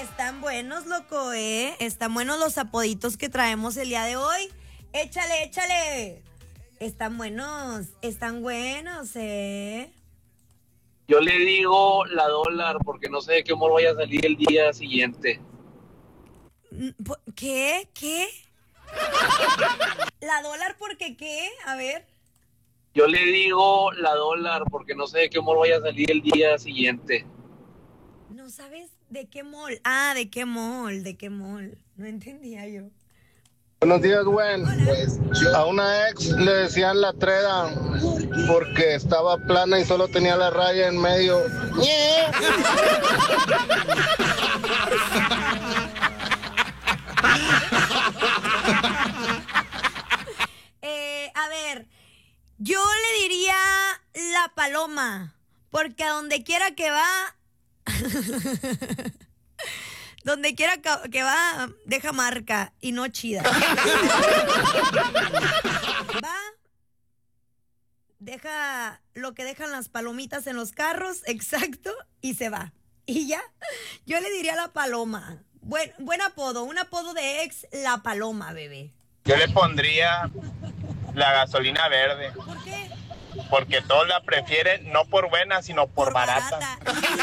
Están buenos, loco, ¿eh? Están buenos los apoditos que traemos el día de hoy. Échale, échale. Están buenos, ¿eh? Yo le digo la dólar porque no sé de qué humor vaya a salir el día siguiente. ¿Qué? ¿Qué? ¿La dólar porque qué? A ver. Yo le digo la dólar porque no sé de qué humor vaya a salir el día siguiente. ¿No sabes de qué mall? Ah, ¿de qué mall? ¿De qué mall? No entendía yo. Buenos días, Gwen. Pues a una ex le decían la treda porque estaba plana y solo tenía la raya en medio. A ver, yo le diría la paloma, porque a donde quiera que va, donde quiera que va, deja marca y no chida. Va, deja lo que dejan las palomitas en los carros, exacto, y se va. Y ya, yo le diría la paloma. Buen apodo, un apodo de ex, la paloma, bebé. Yo le pondría la gasolina verde. ¿Por qué? Porque todos la prefieren no por buena, sino por barata.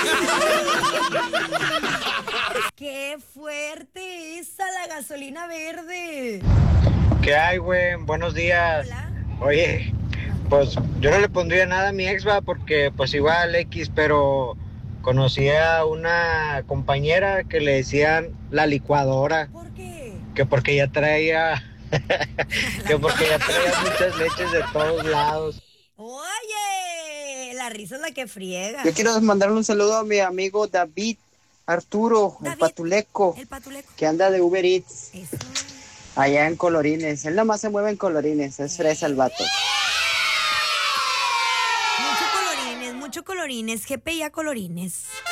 ¡Qué fuerte esa, la gasolina verde! ¿Qué hay, güey? Buenos días. Hola. Oye, pues yo no le pondría nada a mi ex, va, porque pues igual X, pero conocí a una compañera que le decían la licuadora. ¿Por qué? Que porque ya traía... que porque ya traía muchas leches de todos lados. Oye, la risa es la que friega. Yo quiero mandarle un saludo a mi amigo David Arturo, el Patuleco, que anda de Uber Eats. Eso. Allá en Colorines. Él nomás se mueve en Colorines, es fresa el vato. Mucho colorines, GPI a colorines.